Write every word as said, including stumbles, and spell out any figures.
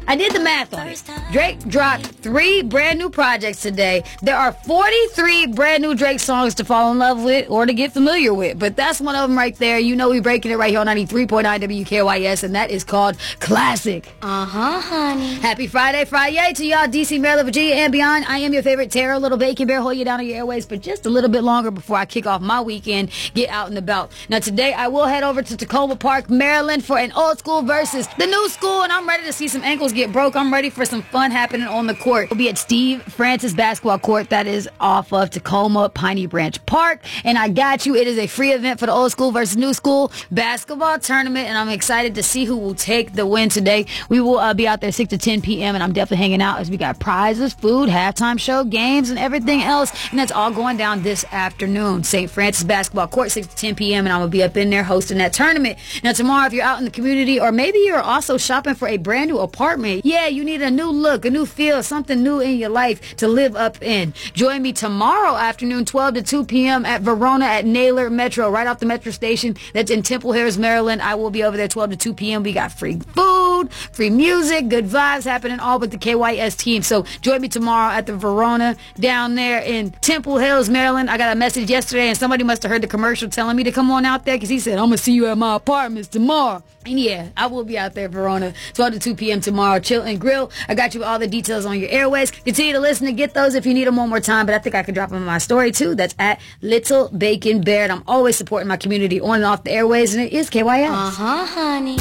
I did the math on it. Drake dropped three brand new projects today. There are forty-three brand new Drake songs to fall in love with or to get familiar with. But that's one of them right there. You know we breaking it right here on ninety-three point nine W K Y S, and that is called Classic. Uh-huh, honey. Happy Friday, Friday to y'all, D C, Maryland, Virginia, and beyond. I am your favorite Tara, Little Bacon Bear. Hold you down on your airways for just a little bit longer before I kick off my weekend. Get out and about. Now today I will head over to Tacoma Park, Maryland for an old school versus the new school, and I'm ready to see some ankles get broke. I'm ready for some fun happening on the court. We'll be at Steve Francis Basketball Court. That is off of Tacoma Piney Branch Park. And I got you. It is a free event for the old school versus new school basketball tournament. And I'm excited to see who will take the win today. We will uh, be out there six to ten p.m. And I'm definitely hanging out as we got prizes, food, halftime show, games, and everything else. And that's all going down this afternoon. Saint Francis Basketball Court, six to ten p.m. And I'm going to be up in there hosting that tournament. Now tomorrow, if you're out in the community, or maybe you're also shopping for a brand new apartment, yeah, you need a new look, a new feel, something new in your life to live up in. Join me tomorrow afternoon, twelve to two p.m. at Verona at Naylor Metro, right off the metro station. That's in Temple Hills, Maryland. I will be over there twelve to two p.m. We got free food, free music, good vibes happening, all with the K Y S team. So join me tomorrow at the Verona down there in Temple Hills, Maryland. I got a message yesterday, and somebody must have heard the commercial telling me to come on out there because he said, I'm going to see you at my apartments tomorrow. And yeah, I will be out there, Verona, twelve to two p.m. tomorrow. Chill and grill. I got you all the details on your airways. Continue to listen to get those if you need them one more time, but I think I can drop them in my story too. That's at Little Bacon Bear. And I'm always supporting my community on and off the airways, and it is K Y S. Uh-huh, honey.